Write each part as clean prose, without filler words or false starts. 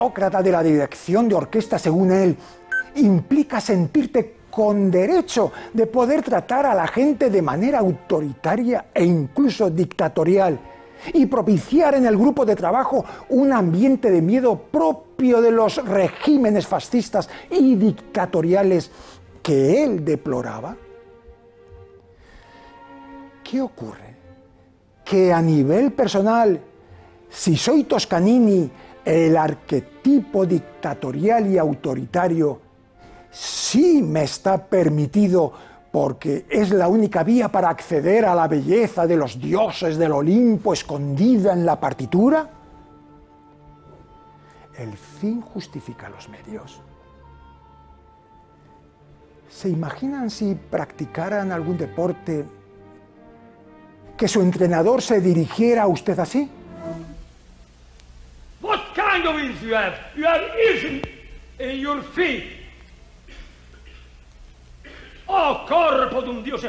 Demócrata de la dirección de orquesta, según él, implica sentirte con derecho de poder tratar a la gente de manera autoritaria e incluso dictatorial y propiciar en el grupo de trabajo un ambiente de miedo propio de los regímenes fascistas y dictatoriales que él deploraba. ¿Qué ocurre? Que a nivel personal, si soy Toscanini, el arquetipo dictatorial y autoritario sí me está permitido porque es la única vía para acceder a la belleza de los dioses del Olimpo escondida en la partitura. El fin justifica los medios. ¿Se imaginan si practicaran algún deporte que su entrenador se dirigiera a usted así? What kind of ears you have? You have ears in your feet. Oh, corpo d'un Dio!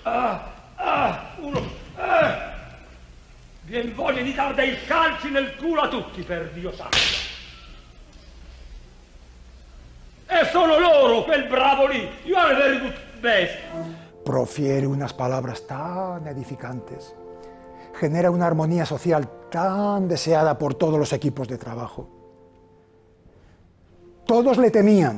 Vien voglia di dar dei calci nel culo a tutti, per Dio santo. E sono loro, quel bravo lì. You are a very good best. Profiere unas palabras tan edificantes. Genera una armonía social tan deseada por todos los equipos de trabajo. Todos le temían.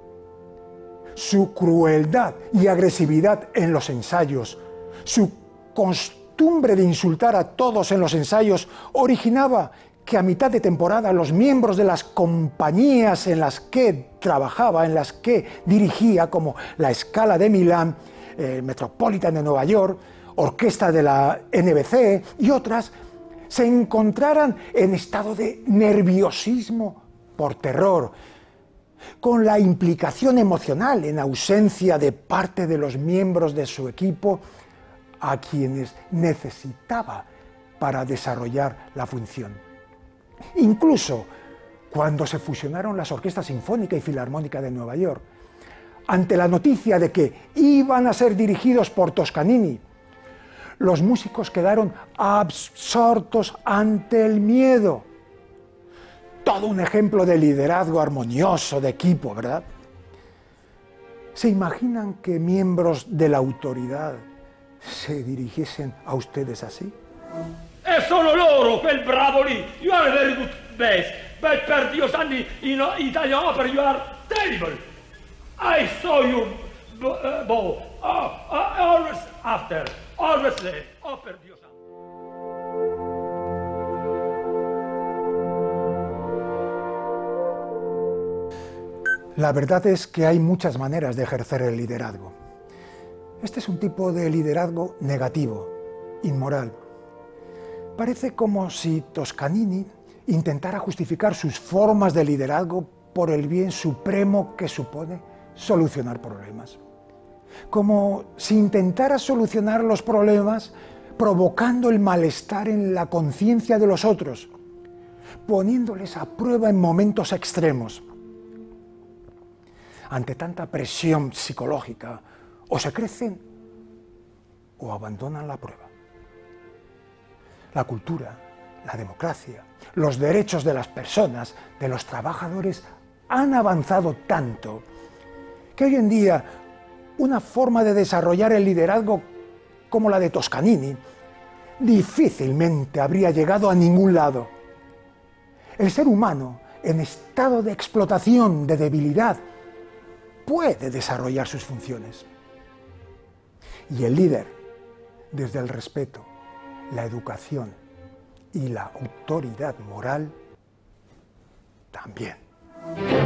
Su crueldad y agresividad en los ensayos, su costumbre de insultar a todos en los ensayos, originaba que a mitad de temporada los miembros de las compañías en las que trabajaba, en las que dirigía, como la Scala de Milán, Metropolitan de Nueva York, Orquesta de la NBC y otras, se encontraran en estado de nerviosismo por terror, con la implicación emocional en ausencia de parte de los miembros de su equipo a quienes necesitaba para desarrollar la función. Incluso cuando se fusionaron las Orquestas Sinfónica y Filarmónica de Nueva York, ante la noticia de que iban a ser dirigidos por Toscanini, los músicos quedaron absortos ante el miedo. Todo un ejemplo de liderazgo armonioso de equipo, ¿verdad? ¿Se imaginan que miembros de la autoridad se dirigiesen a ustedes así? E sono loro, quel bravo lì. You are a very good best. But per Dio sanni, in Italian opera you are terrible. I saw you bow. Always after. Always late. Oh, per Dio santo. La verdad es que hay muchas maneras de ejercer el liderazgo. Este es un tipo de liderazgo negativo, inmoral. Parece como si Toscanini intentara justificar sus formas de liderazgo por el bien supremo que supone solucionar problemas. Como si intentara solucionar los problemas provocando el malestar en la conciencia de los otros, poniéndoles a prueba en momentos extremos. Ante tanta presión psicológica, o se crecen o abandonan la prueba. La cultura, la democracia, los derechos de las personas, de los trabajadores, han avanzado tanto que hoy en día una forma de desarrollar el liderazgo como la de Toscanini difícilmente habría llegado a ningún lado. El ser humano, en estado de explotación, de debilidad, puede desarrollar sus funciones. Y el líder, desde el respeto, la educación y la autoridad moral, también.